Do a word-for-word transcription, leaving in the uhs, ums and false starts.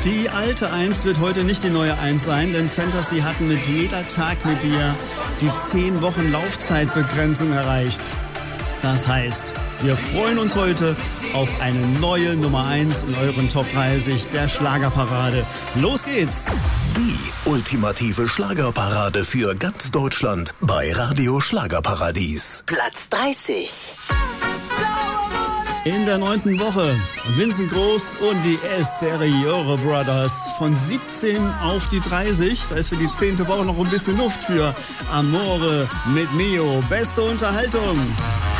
Die alte Eins wird heute nicht die neue Eins sein, denn Fantasy hat mit Jeder Tag mit dir die zehn Wochen Laufzeitbegrenzung erreicht. Das heißt, wir freuen uns heute auf eine neue Nummer eins in euren Top dreißig der Schlagerparade. Los geht's! Die ultimative Schlagerparade für ganz Deutschland bei Radio Schlagerparadies. Platz dreißig. In der neunten Woche Vincent Groß und die Esteriore Brothers von siebzehn auf die dreißig. Da ist für die zehnte Woche noch ein bisschen Luft für Amore mit Mio. Beste Unterhaltung.